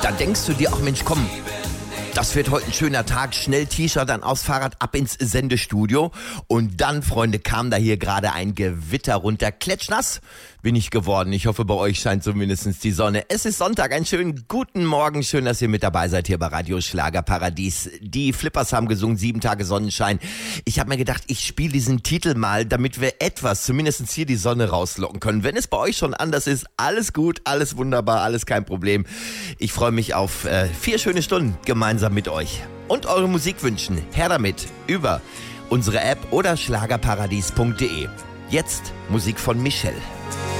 Dann denkst du dir, ach Mensch, komm, das wird heute ein schöner Tag, schnell T-Shirt, dann aufs Fahrrad, ab ins Sendestudio. Und dann, Freunde, kam da hier gerade ein Gewitter runter. Klatschnass bin ich geworden. Ich hoffe, bei euch scheint zumindest die Sonne. Es ist Sonntag, einen schönen guten Morgen. Schön, dass ihr mit dabei seid hier bei Radio Schlagerparadies. Die Flippers haben gesungen, 7 Tage Sonnenschein. Ich habe mir gedacht, ich spiele diesen Titel mal, damit wir etwas, zumindest hier die Sonne rauslocken können. Wenn es bei euch schon anders ist, alles gut, alles wunderbar, alles kein Problem. Ich freue mich auf 4 schöne Stunden gemeinsam mit euch. Und eure Musikwünschen, her damit, über unsere App oder schlagerparadies.de. Jetzt Musik von Michelle.